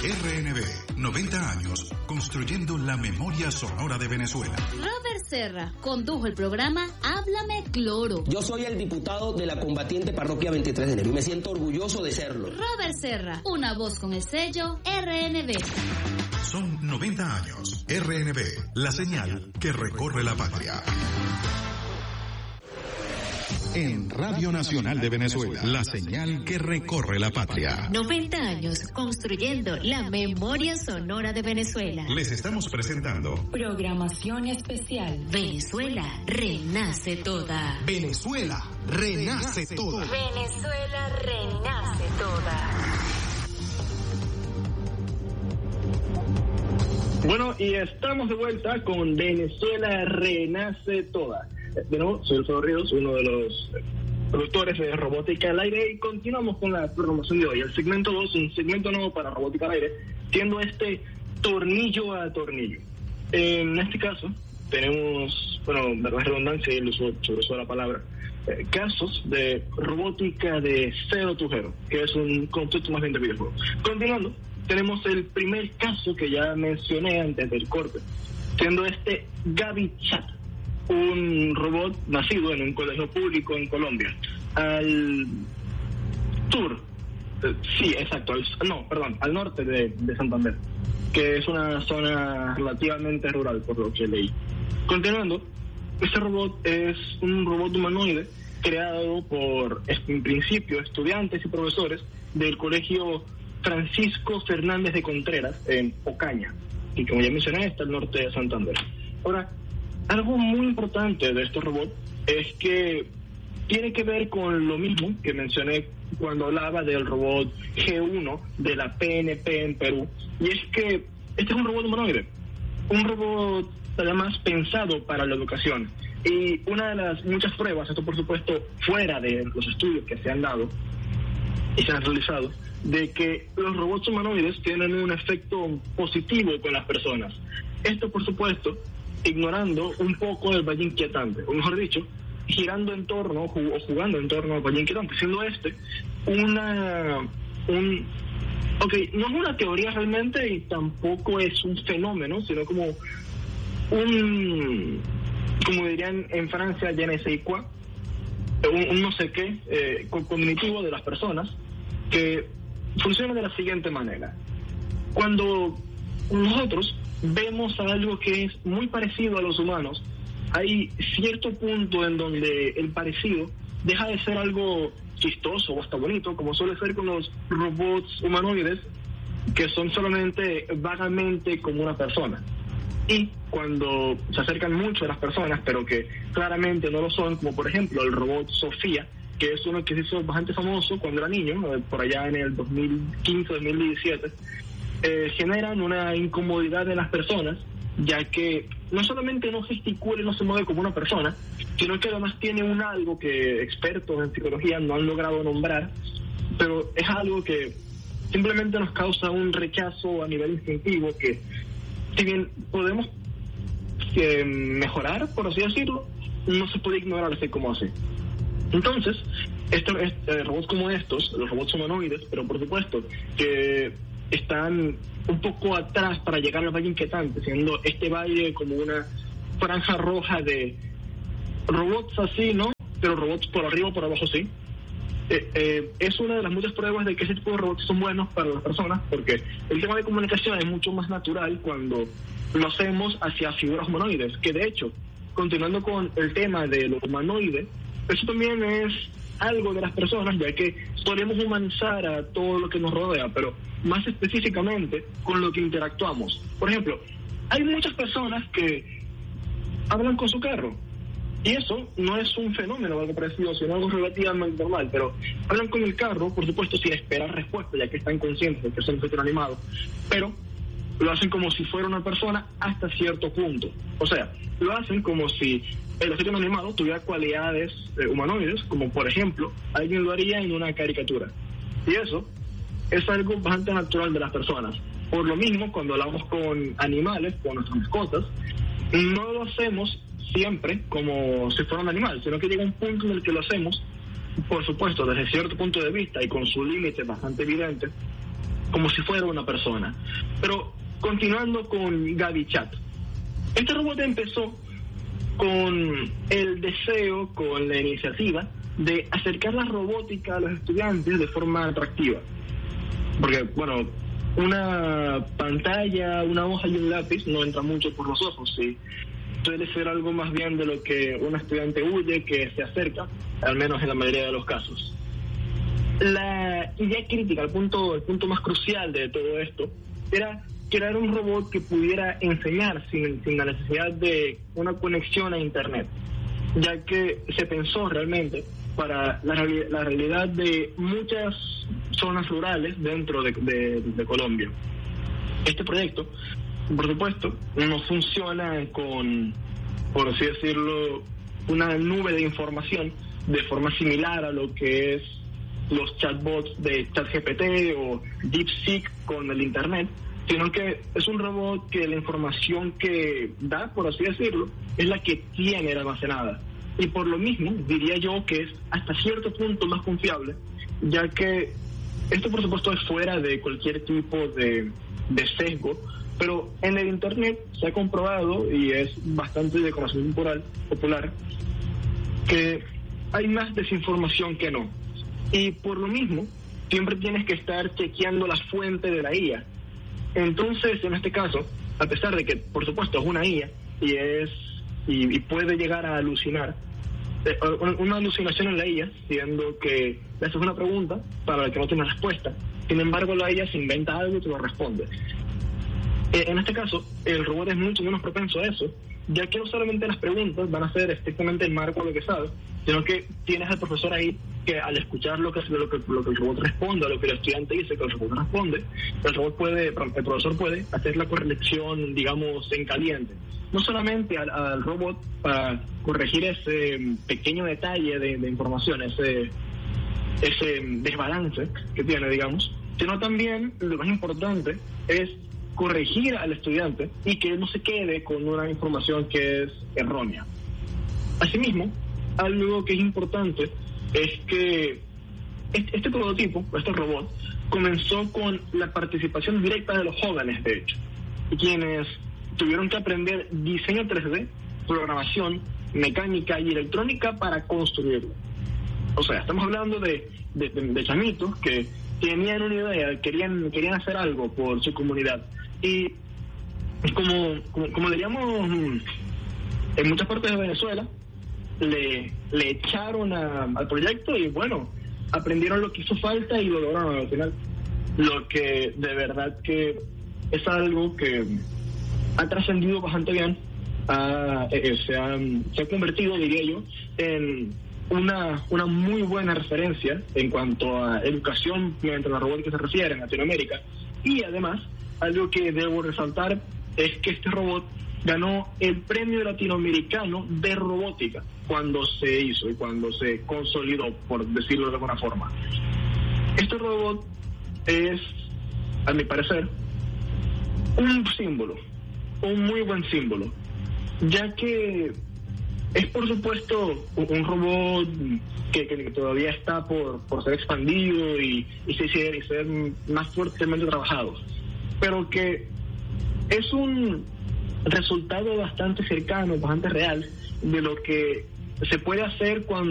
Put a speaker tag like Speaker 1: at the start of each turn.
Speaker 1: RNB, 90 años construyendo la memoria sonora de Venezuela.
Speaker 2: Robert Serra condujo el programa Háblame Cloro.
Speaker 3: Yo soy el diputado de la combatiente parroquia 23 de enero y me siento orgulloso de serlo.
Speaker 2: Robert Serra, una voz con el sello RNB.
Speaker 1: Son 90 años. RNB, la señal que recorre la patria. En Radio Nacional de Venezuela, la señal que recorre la patria.
Speaker 2: 90 años construyendo la memoria sonora de Venezuela.
Speaker 1: Les estamos presentando
Speaker 2: Programación especial. Venezuela renace toda.
Speaker 1: Venezuela renace toda.
Speaker 2: Venezuela renace toda.
Speaker 4: Bueno, y estamos de vuelta con Venezuela renace toda. De nuevo, soy Alfredo Ríos, uno de los productores de Robótica al Aire, y continuamos con la programación de hoy. El segmento 2, un segmento nuevo para Robótica al Aire, siendo este tornillo a tornillo. En este caso, tenemos, verdad redundancia y el uso de la palabra, casos de robótica de cero tujero, que es un concepto más bien de videojuego. Continuando, tenemos el primer caso que ya mencioné antes del corte, siendo este Gaby Chat, un robot nacido en un colegio público en Colombia, al sur, al norte de Santander, que es una zona relativamente rural por lo que leí. Continuando, este robot es un robot humanoide creado por, en principio, estudiantes y profesores del colegio Francisco Fernández de Contreras en Ocaña, y como ya mencioné, está al norte de Santander. Ahora, algo muy importante de este robot es que tiene que ver con lo mismo que mencioné cuando hablaba del robot G1 de la PNP en Perú, y es que este es un robot humanoide, un robot además pensado para la educación. Y una de las muchas pruebas, esto por supuesto fuera de los estudios que se han dado y se han realizado, de que los robots humanoides tienen un efecto positivo con las personas. Esto por supuesto ignorando un poco el Valle Inquietante, o mejor dicho, girando en torno o jugando en torno al Valle Inquietante, siendo no es una teoría realmente y tampoco es un fenómeno, sino como como dirían en Francia, je ne sais quoi, un no sé qué cognitivo de las personas, que funciona de la siguiente manera. Cuando nosotros vemos algo que es muy parecido a los humanos, hay cierto punto en donde el parecido deja de ser algo chistoso o hasta bonito, como suele ser con los robots humanoides, que son solamente vagamente como una persona. Y cuando se acercan mucho a las personas, pero que claramente no lo son, como por ejemplo el robot Sofía, que es uno que se hizo bastante famoso cuando era niño, por allá en el 2015-2017, generan una incomodidad en las personas, ya que no solamente no gesticula y no se mueve como una persona, sino que además tiene un algo que expertos en psicología no han logrado nombrar, pero es algo que simplemente nos causa un rechazo a nivel instintivo que, si bien podemos mejorar, por así decirlo, no se puede ignorar así como así. Entonces, robots como estos, los robots humanoides, pero por supuesto que están un poco atrás para llegar al Valle Inquietante, siendo este valle como una franja roja de robots así, ¿no? Pero robots por arriba o por abajo sí. Es una de las muchas pruebas de que ese tipo de robots son buenos para las personas, porque el tema de comunicación es mucho más natural cuando lo hacemos hacia figuras humanoides, que de hecho, continuando con el tema de lo humanoide, eso también es algo de las personas, ya que solemos humanizar a todo lo que nos rodea, pero más específicamente con lo que interactuamos. Por ejemplo, hay muchas personas que hablan con su carro, y eso no es un fenómeno o algo parecido, sino algo relativamente normal, pero hablan con el carro, por supuesto, sin esperar respuesta, ya que están conscientes de que son un animado, pero lo hacen como si fuera una persona hasta cierto punto. O sea, lo hacen como si el objeto animado tuviera cualidades humanoides, como por ejemplo, alguien lo haría en una caricatura. Y eso es algo bastante natural de las personas. Por lo mismo, cuando hablamos con animales, con nuestras mascotas, no lo hacemos siempre como si fuera un animal, sino que llega un punto en el que lo hacemos, por supuesto, desde cierto punto de vista y con su límite bastante evidente, como si fuera una persona. Pero continuando con Gaby Chat. Este robot empezó con el deseo, con la iniciativa de acercar la robótica a los estudiantes de forma atractiva. Porque, bueno, una pantalla, una hoja y un lápiz no entra mucho por los ojos, ¿sí? Suele ser algo más bien de lo que un estudiante huye que se acerca, al menos en la mayoría de los casos. La idea crítica, el punto más crucial de todo esto, era crear un robot que pudiera enseñar sin la necesidad de una conexión a Internet, ya que se pensó realmente para la realidad de muchas zonas rurales dentro de Colombia. Este proyecto, por supuesto, no funciona con, por así decirlo, una nube de información de forma similar a lo que es los chatbots de ChatGPT o DeepSeek con el Internet, sino que es un robot que la información que da, por así decirlo, es la que tiene almacenada. Y por lo mismo, diría yo que es hasta cierto punto más confiable, ya que esto, por supuesto, es fuera de cualquier tipo de sesgo, pero en el Internet se ha comprobado, y es bastante de conocimiento popular, que hay más desinformación que no. Y por lo mismo, siempre tienes que estar chequeando la fuente de la IA. Entonces, en este caso, a pesar de que, por supuesto, es una IA y puede llegar a alucinar, una alucinación en la IA, siendo que le haces una pregunta para la que no tiene respuesta. Sin embargo, la IA se inventa algo y te lo responde. En este caso, el robot es mucho menos propenso a eso, ya que no solamente las preguntas van a ser estrictamente el marco de lo que sabe, sino que tienes al profesor ahí que al escuchar lo que el robot responde, a lo que el estudiante dice que el robot responde, el profesor puede hacer la corrección, digamos, en caliente. No solamente al robot para corregir ese pequeño detalle de información, ese desbalance que tiene, digamos, sino también, lo más importante, es corregir al estudiante y que no se quede con una información que es errónea. Asimismo, algo que es importante es que este prototipo, este robot, comenzó con la participación directa de los jóvenes, de hecho, quienes tuvieron que aprender diseño 3D, programación, mecánica y electrónica para construirlo. O sea, estamos hablando de chamitos que tenían una idea, querían hacer algo por su comunidad. Y como diríamos en muchas partes de Venezuela, le echaron al proyecto y bueno, aprendieron lo que hizo falta y lo lograron al final. Lo que de verdad que es algo que ha trascendido bastante bien, se ha convertido, diría yo, en una muy buena referencia en cuanto a educación mediante la robótica se refiere en Latinoamérica. Y además, algo que debo resaltar es que este robot ganó el premio latinoamericano de robótica cuando se hizo y cuando se consolidó, por decirlo de alguna forma. Este robot es, a mi parecer, un símbolo, un muy buen símbolo, ya que es, por supuesto, un robot que todavía está por ser expandido y ser más fuertemente trabajado, pero que es un resultado bastante cercano, bastante real de lo que se puede hacer cuando